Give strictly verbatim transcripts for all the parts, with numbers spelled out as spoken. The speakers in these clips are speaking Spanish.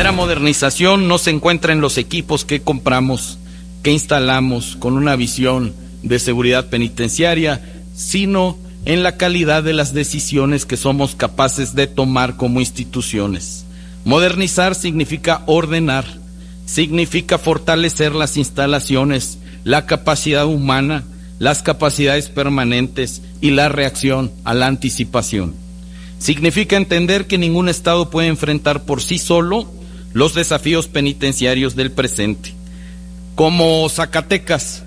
verdadera modernización no se encuentra en los equipos que compramos, que instalamos con una visión de seguridad penitenciaria, sino en la calidad de las decisiones que somos capaces de tomar como instituciones. Modernizar significa ordenar, significa fortalecer las instalaciones, la capacidad humana, las capacidades permanentes y la reacción a la anticipación. Significa entender que ningún Estado puede enfrentar por sí solo los desafíos penitenciarios del presente. Como Zacatecas,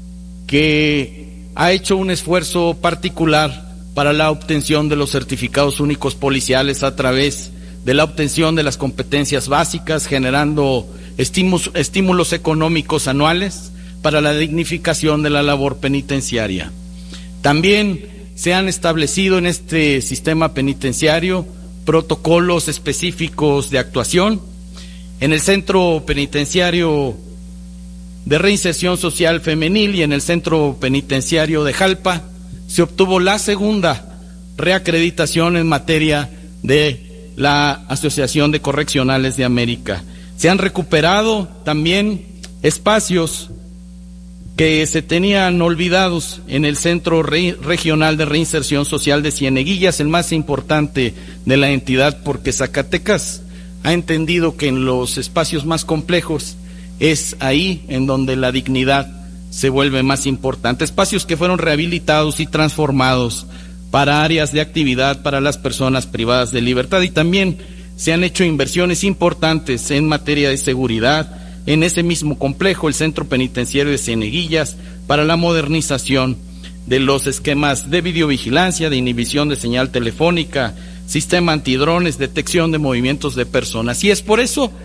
que ha hecho un esfuerzo particular para la obtención de los certificados únicos policiales a través de la obtención de las competencias básicas, generando estímulos, estímulos económicos anuales para la dignificación de la labor penitenciaria. También se han establecido en este sistema penitenciario protocolos específicos de actuación. En el Centro Penitenciario de Reinserción Social Femenil y en el Centro Penitenciario de Jalpa se obtuvo la segunda reacreditación en materia de la Asociación de Correccionales de América. Se han recuperado también espacios que se tenían olvidados en el Centro Re- Regional de Reinserción Social de Cieneguillas, el más importante de la entidad, porque Zacatecas ha entendido que en los espacios más complejos es ahí en donde la dignidad se vuelve más importante. Espacios que fueron rehabilitados y transformados para áreas de actividad para las personas privadas de libertad, y también se han hecho inversiones importantes en materia de seguridad en ese mismo complejo, el Centro Penitenciario de Cieneguillas, para la modernización de los esquemas de videovigilancia, de inhibición de señal telefónica, sistema antidrones, detección de movimientos de personas. Y es por eso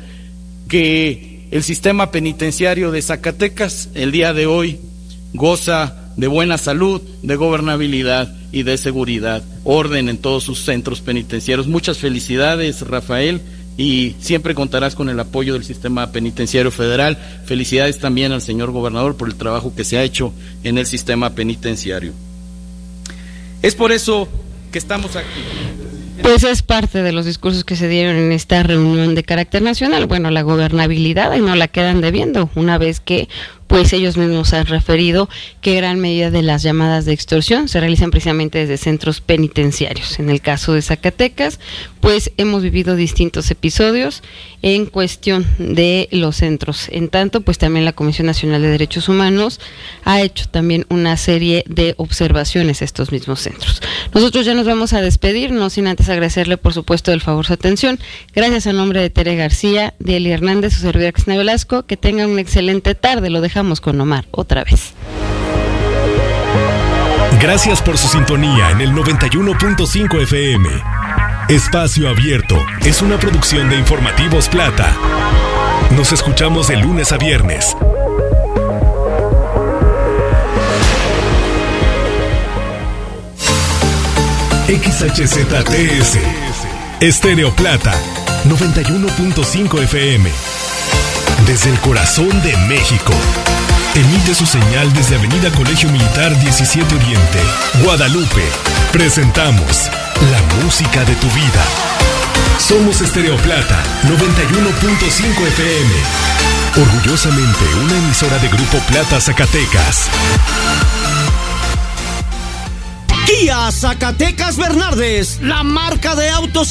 que el sistema penitenciario de Zacatecas el día de hoy goza de buena salud, de gobernabilidad y de seguridad, orden en todos sus centros penitenciarios. Muchas felicidades, Rafael, y siempre contarás con el apoyo del sistema penitenciario federal. Felicidades también al señor gobernador por el trabajo que se ha hecho en el sistema penitenciario. Es por eso que estamos aquí. Pues es parte de los discursos que se dieron en esta reunión de carácter nacional. Bueno, la gobernabilidad y no la quedan debiendo, una vez que pues ellos mismos han referido que gran medida de las llamadas de extorsión se realizan precisamente desde centros penitenciarios. En el caso de Zacatecas, pues hemos vivido distintos episodios en cuestión de los centros. En tanto, pues también la Comisión Nacional de Derechos Humanos ha hecho también una serie de observaciones a estos mismos centros. Nosotros ya nos vamos a despedir, no sin antes agradecerle, por supuesto, del favor su atención. Gracias a nombre de Tere García, de Eli Hernández, su servidora Cristina Velasco. Que tengan una excelente tarde. Lo dejamos con Omar otra vez. Gracias por su sintonía en el noventa y uno punto cinco F M. Espacio Abierto es una producción de Informativos Plata. Nos escuchamos de lunes a viernes. X H Z T S Estéreo Plata noventa y uno punto cinco F M. Desde el corazón de México. Emite su señal desde Avenida Colegio Militar diecisiete Oriente, Guadalupe. Presentamos la música de tu vida. Somos Estéreo Plata noventa y uno punto cinco F M. Orgullosamente una emisora de Grupo Plata Zacatecas. Kia Zacatecas Bernardes, la marca de autos